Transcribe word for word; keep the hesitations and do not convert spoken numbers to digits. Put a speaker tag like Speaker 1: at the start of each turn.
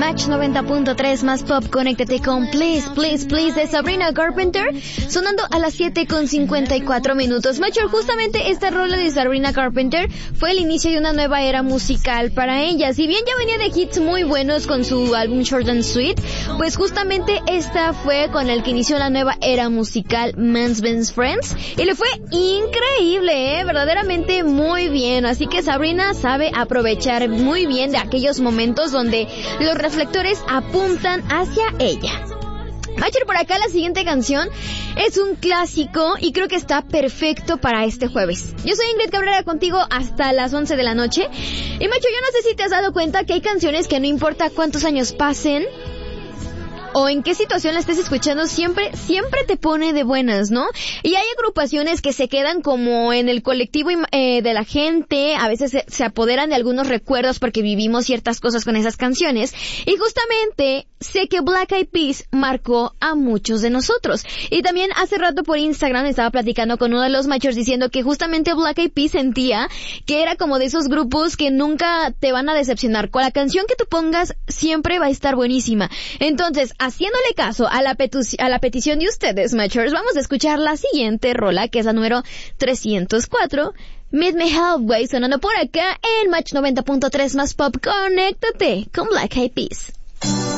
Speaker 1: Match noventa punto tres más pop. Conéctate con Please, Please, Please de Sabrina Carpenter, sonando a las siete con cincuenta y cuatro minutos. Macho, justamente esta rola de Sabrina Carpenter fue el inicio de una nueva era musical para ella. Si bien ya venía de hits muy buenos con su álbum Short and Sweet, pues justamente esta fue con el que inició la nueva era musical Man's Best Friends, y le fue increíble, ¿eh? Verdaderamente muy bien. Así que Sabrina sabe aprovechar muy bien de aquellos momentos donde los reflectores apuntan hacia ella. Macho, por acá la siguiente canción es un clásico y creo que está perfecto para este jueves. Yo soy Ingrid Cabrera, contigo hasta las once de la noche. Y Macho, yo no sé si te has dado cuenta que hay canciones que no importa cuántos años pasen o en qué situación la estés escuchando, siempre, siempre te pone de buenas, ¿no? Y hay agrupaciones que se quedan como en el colectivo eh, de la gente, a veces se, se apoderan de algunos recuerdos porque vivimos ciertas cosas con esas canciones, y justamente sé que Black Eyed Peas marcó a muchos de nosotros. Y también hace rato por Instagram estaba platicando con uno de los machos diciendo que justamente Black Eyed Peas sentía que era como de esos grupos que nunca te van a decepcionar. Con la canción que tú pongas siempre va a estar buenísima. Entonces, haciéndole caso a la, petu- a la petición de ustedes, machos, vamos a escuchar la siguiente rola, que es la número trescientos cuatro, Meet Me Halfway, sonando por acá en Match noventa punto tres más pop. Conéctate con Black Eyed Peas.